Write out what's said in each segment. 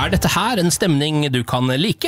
dette her en stemning du kan like?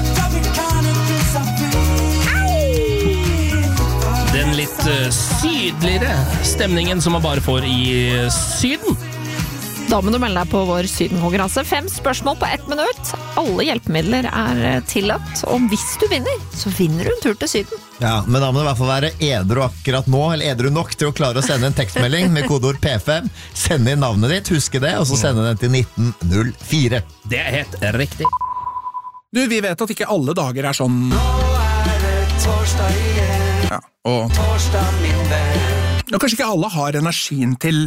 Den litt sydligere stemningen som man bare får i Syden? Da må du melde deg på vår Syden-konkurranse. 5 spørsmål på 1 minutt. Alle hjelpemidler tillatt, og hvis du vinner, så vinner du en tur til Syden. Ja, men da må du i hvert fall være edru akkurat nå, eller edru nok til å klare å sende en tekstmelding med kodeord P5. Send inn navnet ditt, husk det, og så sende den til 1904. Det helt riktig. Du, vi vet at ikke alle dager sånn. Nå det torsdag igjen. Ja, og torsdag min venn. Og kanskje ikke alle har energien til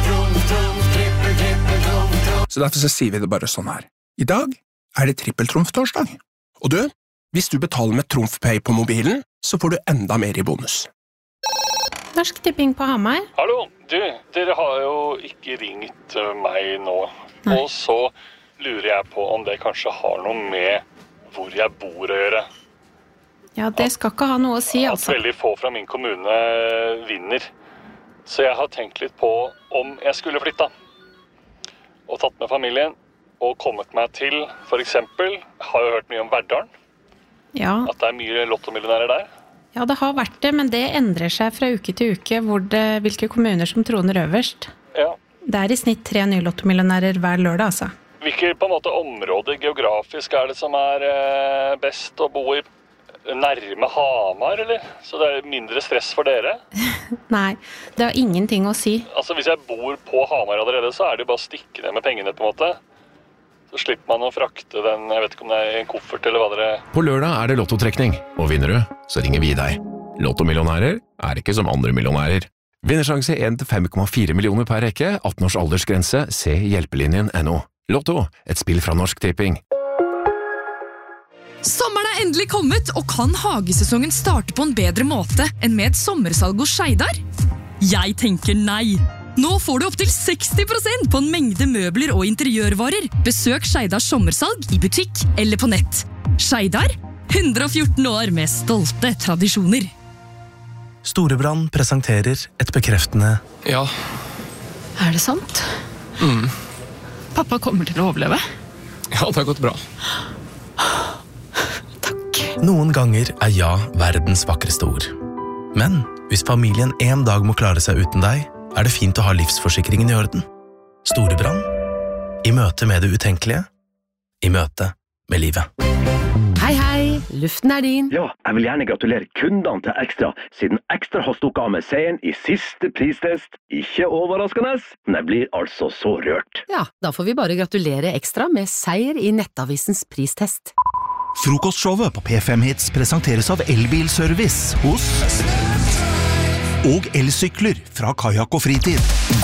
så derfor så sier vi det bare sånn her. I dag det trippeltrumftorsdag. Og du, hvis du betaler med TrumfPay på mobilen, så får du enda mer i bonus. Norsk Tipping på Hamar. Hallo, du, dere har jo ikke ringt meg nå. Nei. Og så lurer jeg på om det kanskje har noe med hvor jeg bor å gjøre. Ja, det skal ikke ha noe å si, altså. At veldig få fra min kommune vinner. Så jeg har tenkt litt på om jeg skulle flytta. Og tatt med familien og kommet meg til, for eksempel, har jo hørt mye om Verdalen. Ja. At det mye lottomillionærer der. Ja, det har vært det, men det endrer seg fra uke til uke hvilke kommuner som troner øverst. Ja. Det i snitt 3 nye lottomillionærer hver lørdag, altså. Hvilke på en måte områder geografisk det som best å bo i? Nærme Hamar, eller? Så det mindre stress for dere? Nei, det har ingenting å si. Altså, hvis jeg bor på Hamar allerede, så det bare å stikke ned med pengene, på en måte. Så slipper man å frakte den, jeg vet ikke om det en koffert, eller hva dere... På lørdag det lottotrekning, og vinner du, så ringer vi deg. Lottomillionærer ikke som andre millionærer. Vinnersjanse 1 til 5,4 millioner per rekke, 18 års aldersgrense, se hjelpelinjen.no. Lotto, et spill fra Norsk Tipping. Sommeren endelig kommet, og kan hagesesongen starte på en bedre måte enn med et sommersalg hos Skeidar? Jeg tenker nei! Nå får du opp til 60% på en mengde møbler og interiørvarer. Besøk Skeidars sommersalg i butikk eller på nett. Skeidar, 114 år med stolte tradisjoner. Storebrand presenterer et bekreftende Ja. Det sant? Pappa kommer til å overleve. Ja, det har gått bra. Noen ganger ja verdens vakreste ord. Men hvis familien en dag må klare seg uten deg, det fint å ha livsforsikringen i orden. Storebrand. I møte med det utenkelige. I møte med livet. Hei, hei. Luften din. Ja, jeg vil gjerne gratulere kundene til Ekstra, siden Ekstra har stukket av med seieren i siste pristest. Ikke overraskende, men jeg blir altså så rørt. Ja, da får vi bare gratulere Ekstra med seier i Nettavisens pristest. Frokostshowet på P5 Hits presenteres av Elbilservice hos og elsykler fra Kajak og Fritid.